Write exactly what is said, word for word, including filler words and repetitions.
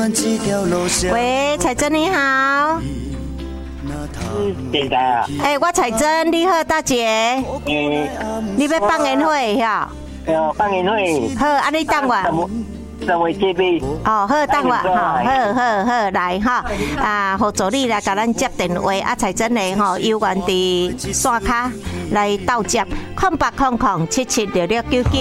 喂，彩珍你好。 嗯，电台啊。 哎、欸，我彩珍，你好，大姐。 嗯。 你要办年会呀？ 哦，办年会。 好，安尼等我。 三位姐妹。 哦，好，等我哈，好好好，来哈，啊，副助理来甲咱接电话，啊，彩珍嘞吼，有缘伫线卡来斗接，空八空空七七六六九九。